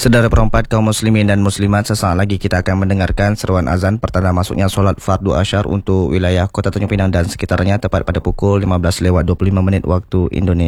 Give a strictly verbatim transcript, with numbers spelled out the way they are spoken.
Saudara perempat kaum muslimin dan muslimat, sesaat lagi kita akan mendengarkan seruan azan pertanda masuknya solat fardu asyar untuk wilayah Kota Tanjung Pinang dan sekitarnya tepat pada pukul lima belas lewat dua puluh lima minit waktu Indonesia.